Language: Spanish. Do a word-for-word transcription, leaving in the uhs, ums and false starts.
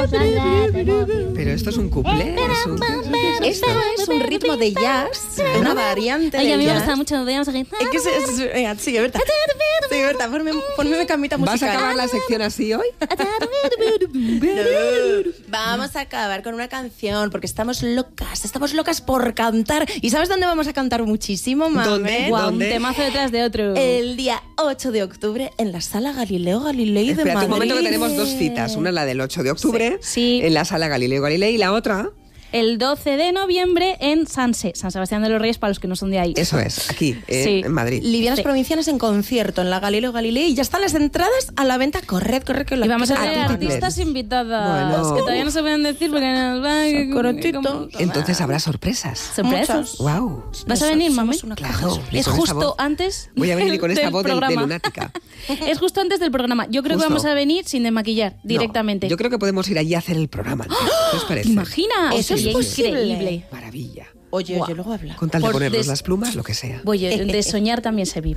Pero esto es un cuplé. Es un... Esto es un ritmo de jazz, una variante Ay, de a mí me jazz. gusta mucho. Veamos aquí. Es que se- se- venga, sí, Berta. Sí, Berta, ponme, ponme mi camita ¿Vas a musical. acabar la sección así hoy? Vamos a acabar con una canción porque estamos locas, estamos locas por cantar. ¿Y sabes dónde vamos a cantar muchísimo, mami? ¿Dónde? Guau, un ¿Dónde? temazo detrás de otro. El día ocho de octubre en la Sala Galileo Galilei de Espérate Madrid. un momento que tenemos dos citas. Una la del ocho de octubre Sí. en la Sala Galileo Galilei y la otra... El doce de noviembre en Sanse, San Sebastián de los Reyes, para los que no son de ahí. Eso es, aquí, eh, Sí. en Madrid. Livianas Sí. Provincianas en concierto en la Galileo Galilei y ya están las entradas a la venta. Corred, corred, que lo Y vamos a que- tener Ah, artistas Bueno. invitadas que todavía no se pueden decir porque nos van Correctito. Entonces habrá sorpresas. sorpresas. Wow. ¿Vas a venir, mami? Somos una Claro. caja de Y Es con esa justo voz. antes. Voy a venir y con esta del voz de, de programa. lunática. Es justo antes del programa. Yo creo Justo. que vamos a venir sin desmaquillar directamente. No, yo creo que podemos ir allí a hacer el programa. antes. ¿Qué os parece? ¿Te imaginas? Eso es Sería posible. increíble. Maravilla. Oye, Guau. oye, luego habla. Con tal de Por ponernos des- las plumas, lo que sea. Oye, de soñar también se vive.